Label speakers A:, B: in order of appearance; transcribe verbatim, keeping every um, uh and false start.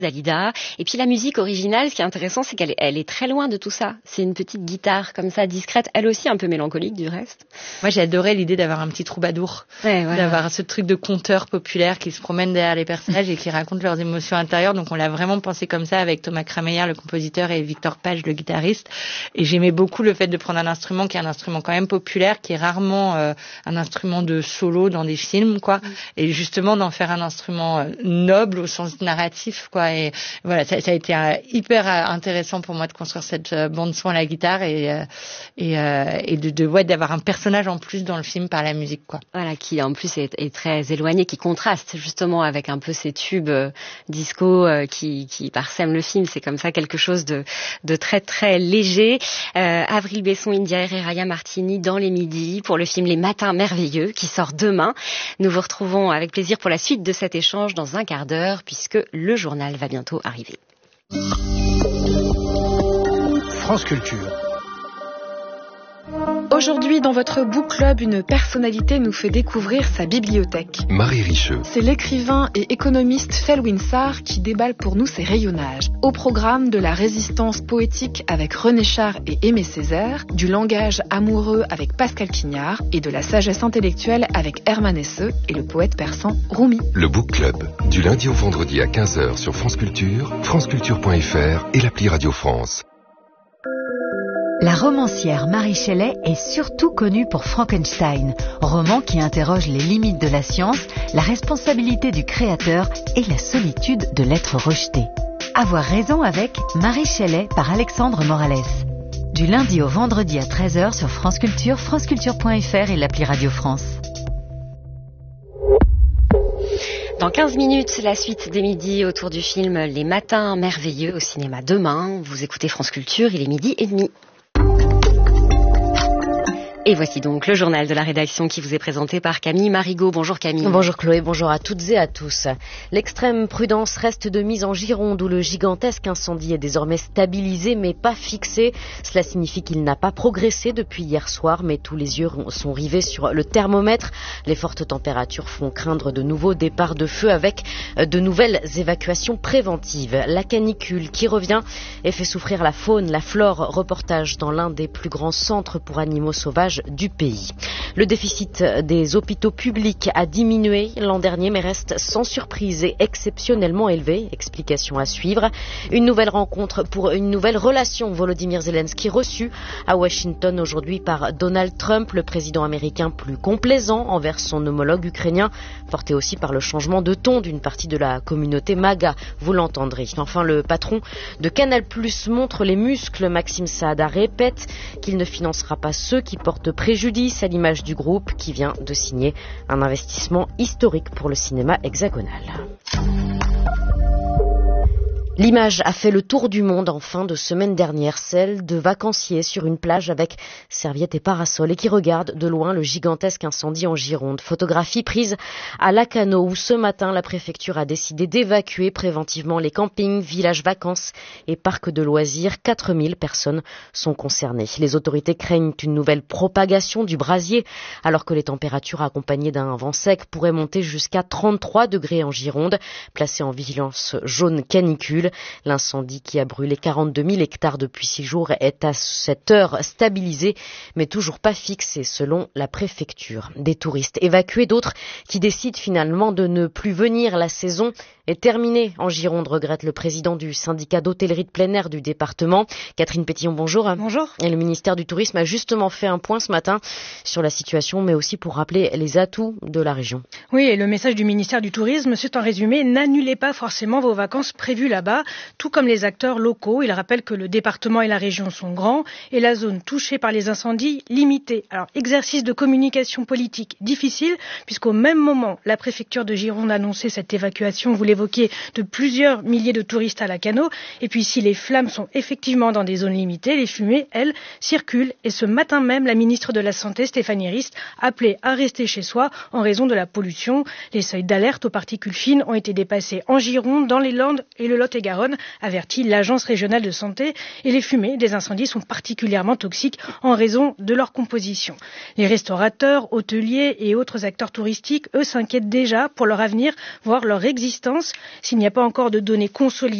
A: Dalida. Et puis la musique originale, ce qui est intéressant, c'est qu'elle est, elle est très loin de tout ça. C'est une petite guitare comme ça, discrète, elle aussi un peu mélancolique du reste.
B: Moi, j'ai adoré l'idée d'avoir un petit troubadour, ouais, voilà. D'avoir ce truc de conteur populaire qui se promène derrière les personnages et qui raconte leurs émotions intérieures. Donc on l'a vraiment pensé comme ça avec Thomas Krameyer, le compositeur, et Victor Page, le guitariste. Et j'aimais beaucoup le fait de prendre un instrument qui est un instrument quand même populaire, qui est rarement euh, un instrument de solo dans des films, quoi. Mm. Et justement d'en faire un instrument euh, noble au sens narratif, quoi. Et voilà, ça, ça a été euh, hyper euh, intéressant pour moi de construire cette euh, bande son à la guitare et euh, et, euh, et de, de ouais d'avoir un personnage en plus dans le film par la musique, quoi.
A: Voilà, qui en plus est, est très éloigné, qui contraste justement avec un peu ces tubes euh, disco euh, qui qui parsèment le film. C'est comme ça quelque chose de de très très léger. Euh, Avril Besson, India et Raya Martini dans les midis pour le film Les Matins Merveilleux qui sort demain. Nous vous retrouvons avec plaisir pour la suite de cet échange dans un quart d'heure puisque le journal va bientôt arriver.
C: France Culture.
D: Aujourd'hui, dans votre book club, une personnalité nous fait découvrir sa bibliothèque.
E: Marie Richeux.
D: C'est l'écrivain et économiste Felwine Sarr qui déballe pour nous ses rayonnages. Au programme de la résistance poétique avec René Char et Aimé Césaire, du langage amoureux avec Pascal Quignard et de la sagesse intellectuelle avec Hermann Hesse et le poète persan Rumi.
E: Le book club, du lundi au vendredi à quinze heures sur France Culture, franceculture point f r et l'appli Radio France.
F: La romancière Mary Shelley est surtout connue pour Frankenstein, roman qui interroge les limites de la science, la responsabilité du créateur et la solitude de l'être rejeté. Avoir raison avec Mary Shelley par Alexandre Morales. Du lundi au vendredi à treize heures sur France Culture, franceculture point f r et l'appli Radio France.
A: Dans quinze minutes, la suite des midis autour du film Les Matins Merveilleux au cinéma demain. Vous écoutez France Culture, il est midi et demi. Et voici donc le journal de la rédaction qui vous est présenté par Camille Marigot. Bonjour Camille.
G: Bonjour Chloé, bonjour à toutes et à tous. L'extrême prudence reste de mise en Gironde où le gigantesque incendie est désormais stabilisé mais pas fixé. Cela signifie qu'il n'a pas progressé depuis hier soir mais tous les yeux sont rivés sur le thermomètre. Les fortes températures font craindre de nouveaux départs de feu avec de nouvelles évacuations préventives. La canicule qui revient et fait souffrir la faune, la flore. Reportage dans l'un des plus grands centres pour animaux sauvages du pays. Le déficit des hôpitaux publics a diminué l'an dernier mais reste sans surprise et exceptionnellement élevé. Explication à suivre. Une nouvelle rencontre pour une nouvelle relation. Volodymyr Zelensky reçu à Washington aujourd'hui par Donald Trump, le président américain plus complaisant envers son homologue ukrainien, porté aussi par le changement de ton d'une partie de la communauté MAGA, vous l'entendrez. Enfin, le patron de Canal plus montre les muscles. Maxime Saada répète qu'il ne financera pas ceux qui portent préjudice à l'image du groupe qui vient de signer un investissement historique pour le cinéma hexagonal. L'image a fait le tour du monde en fin de semaine dernière, celle de vacanciers sur une plage avec serviettes et parasols et qui regardent de loin le gigantesque incendie en Gironde. Photographie prise à Lacanau où ce matin la préfecture a décidé d'évacuer préventivement les campings, villages vacances et parcs de loisirs. quatre mille personnes sont concernées. Les autorités craignent une nouvelle propagation du brasier alors que les températures accompagnées d'un vent sec pourraient monter jusqu'à trente-trois degrés en Gironde, placée en vigilance jaune canicule. L'incendie qui a brûlé quarante-deux mille hectares depuis six jours est à cette heure stabilisé, mais toujours pas fixé selon la préfecture. Des touristes évacués, d'autres qui décident finalement de ne plus venir. La saison est terminée en Gironde, regrette le président du syndicat d'hôtellerie de plein air du département. Catherine Pétillon, bonjour.
H: Bonjour.
G: Et le ministère du Tourisme a justement fait un point ce matin sur la situation, mais aussi pour rappeler les atouts de la région.
H: Oui, et le message du ministère du Tourisme, c'est en résumé, n'annulez pas forcément vos vacances prévues là-bas, tout comme les acteurs locaux. Il rappelle que le département et la région sont grands et la zone touchée par les incendies limitée. Alors, exercice de communication politique difficile, puisqu'au même moment, la préfecture de Gironde a annoncé cette évacuation, vous l'évoquiez, de plusieurs milliers de touristes à Lacanau. Et puis, si les flammes sont effectivement dans des zones limitées, les fumées, elles, circulent. Et ce matin même, la ministre de la Santé, Stéphanie Rist, appelait à rester chez soi en raison de la pollution. Les seuils d'alerte aux particules fines ont été dépassés en Gironde, dans les Landes et le Lot-et-Garonne Lot-et-Garonne avertit l'Agence régionale de santé et les fumées des incendies sont particulièrement toxiques en raison de leur composition. Les restaurateurs, hôteliers et autres acteurs touristiques, eux, s'inquiètent déjà pour leur avenir, voire leur existence. S'il n'y a pas encore de données consolidées